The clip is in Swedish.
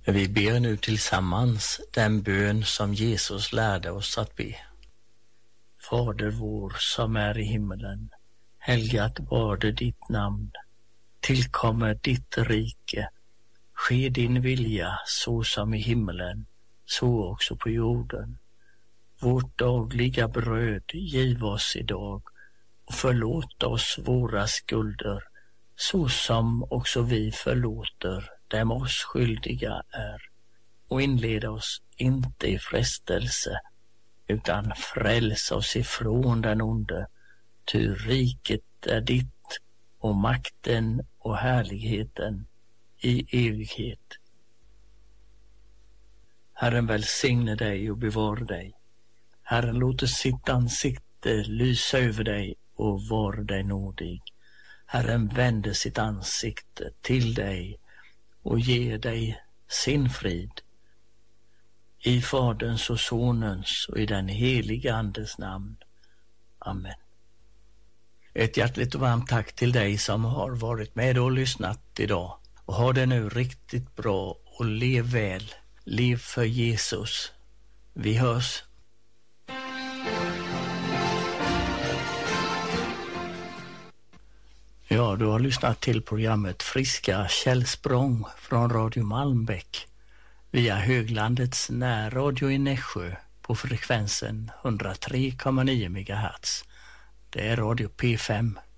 Vi ber nu tillsammans den bön som Jesus lärde oss att be. Fader vår som är i himmelen, helgat varde ditt namn. Tillkommer ditt rike. Ske din vilja så som i himmelen, så också på jorden. Vårt dagliga bröd giv oss idag och förlåt oss våra skulder, så som också vi förlåter dem oss skyldiga är. Och inleda oss inte i frestelse, utan fräls oss ifrån den onde. Ty riket är ditt och makten och härligheten i evighet. Herren välsigne dig och bevara dig. Herren låter sitt ansikte lysa över dig och var dig nådig. Herren vänder sitt ansikte till dig och ger dig sin frid. I Faderns och Sonens och i den heliga Andes namn. Amen. Ett hjärtligt och varmt tack till dig som har varit med och lyssnat idag. Och ha det nu riktigt bra och lev väl. Lev för Jesus. Vi hörs. Ja, du har lyssnat till programmet Friska källsprång från Radio Malmbäck via Höglandets närradio i Nässjö på frekvensen 103,9 MHz. Det är Radio P5.